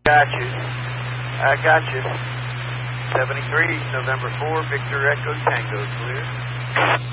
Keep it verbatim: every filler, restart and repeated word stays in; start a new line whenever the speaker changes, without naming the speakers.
got you. I got you. seventy-three, November four, Victor Echo Tango, clear.